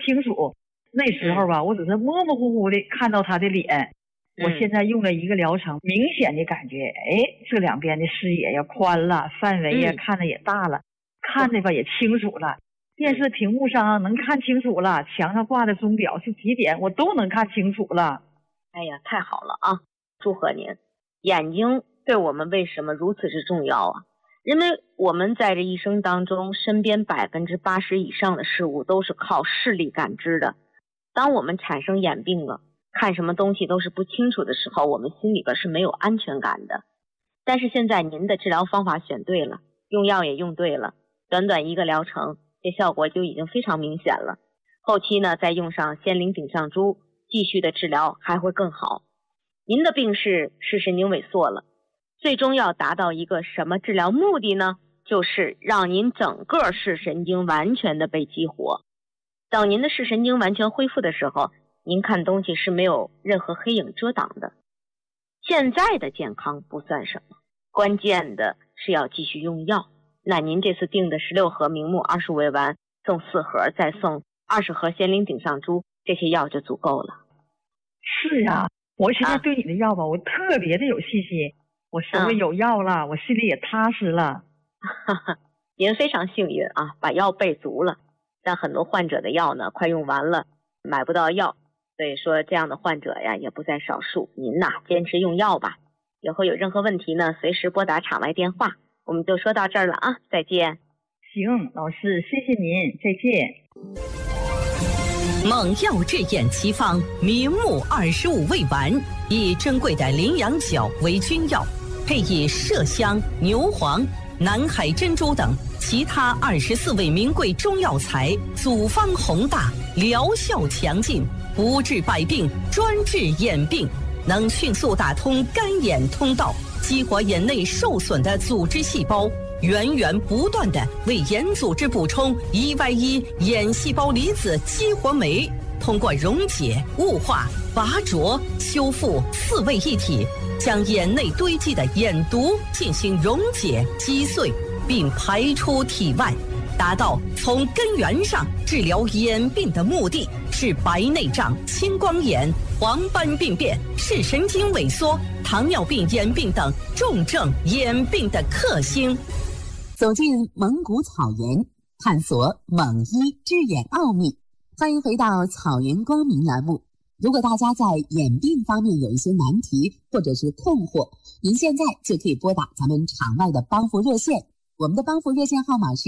清楚。那时候吧，我只是模模糊糊的看到他的脸。我现在用了一个疗程，明显的感觉，这两边的视野呀宽了，范围呀看的也大了，看的吧也清楚了。电视屏幕上能看清楚了，墙上挂的钟表是几点，我都能看清楚了。 哎呀，太好了啊！祝贺您！眼睛对我们为什么如此之重要啊？因为我们在这一生当中，身边80%以上的事物都是靠视力感知的。当我们产生眼病了，看什么东西都是不清楚的时候，我们心里边是没有安全感的。但是现在您的治疗方法选对了，用药也用对了，短短一个疗程，这效果就已经非常明显了。后期呢，再用上仙灵顶上珠，继续的治疗还会更好。您的病是视神经萎缩了，最终要达到一个什么治疗目的呢？就是让您整个视神经完全的被激活。等您的视神经完全恢复的时候，您看东西是没有任何黑影遮挡的。现在的健康不算什么，关键的是要继续用药。那您这次定的16盒明目25味丸，送4盒，再送20盒仙灵顶上珠，这些药就足够了。 是啊，我现在对你的药吧，我特别的有信心。我手里有药了，我心里也踏实了。 您非常幸运啊，把药备足了。但很多患者的药呢，快用完了，买不到药。所以说这样的患者呀也不在少数，您呐坚持用药吧。以后有任何问题呢，随时拨打场外电话。我们就说到这儿了啊，再见。 行，老师，谢谢您，再见。 猛药治眼奇方明目25味丸，以珍贵的羚羊角为君药，配以麝香、牛黄、南海珍珠等其他24味名贵中药材，组方宏大，疗效强劲，不治百病，专治眼病，能迅速打通干眼通道，激活眼内受损的组织细胞，源源不断地为眼组织补充1Y1眼细胞离子激活酶，通过溶解、雾化、拔灼、修复4位一体，将眼内堆积的眼毒进行溶解、击碎，并排出体外，达到从根源上治疗眼病的目的，是白内障、青光眼、黄斑病变、视神经萎缩、糖尿病眼病等重症眼病的克星。 走进蒙古草原，探索蒙医治眼奥秘。欢迎回到草原光明栏目。如果大家在眼病方面有一些难题或者是困惑，您现在就可以拨打咱们场外的帮扶热线。我们的帮扶热线号码是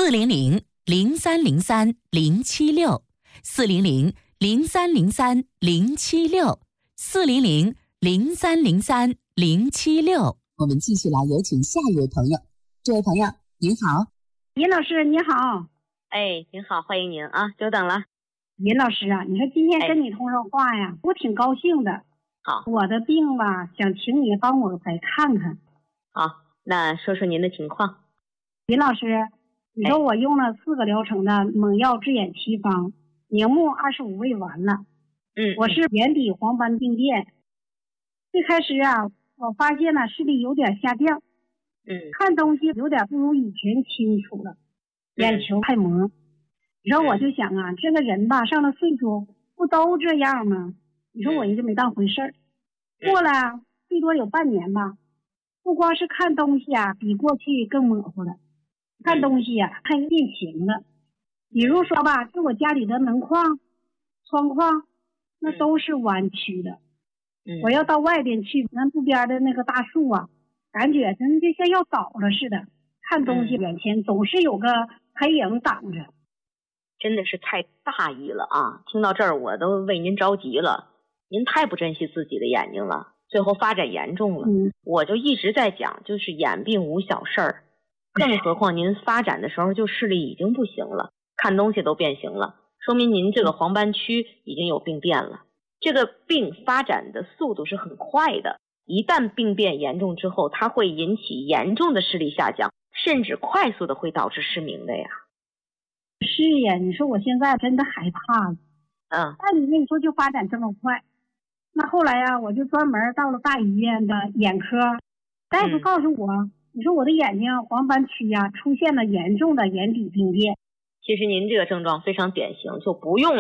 400-303-076，400-303-076。 我们继续来有请下一位朋友。这位朋友您好。 尹老师你好。 您好，欢迎您啊，久等了。 尹老师啊，你说今天跟你通上话呀，我挺高兴的。 好， 我的病吧，想请你帮我再看看。 好，那说说您的情况。 尹老师，你说我用了4个疗程的猛药治眼奇方明目25味丸了。我是眼底黄斑病变。最开始啊，我发现了视力有点下降。看东西有点不如以前清楚了，眼球太模。你说我就想啊，这个人吧，上了岁数不都这样吗？你说我也就没当回事儿。过了最多有半年吧，不光是看东西啊，比过去更模糊了，看东西啊看变形了。比如说吧，就我家里的门框、窗框，那都是弯曲的。我要到外边去，那路边的那个大树啊，感觉真就像要倒了似的，看东西眼前总是有个黑影挡着。 真的是太大意了啊！听到这儿我都为您着急了，您太不珍惜自己的眼睛了，最后发展严重了。我就一直在讲，就是眼病无小事儿，更何况您发展的时候就视力已经不行了，看东西都变形了，说明您这个黄斑区已经有病变了。这个病发展的速度是很快的，一旦病变严重之后，它会引起严重的视力下降，甚至快速的会导致失明的呀。 是呀，你说我现在真的害怕了。那你说就发展这么快，那后来啊，我就专门到了大医院的眼科，大夫告诉我，你说我的眼睛黄斑区呀出现了严重的眼底病变。 其实您这个症状非常典型，就不用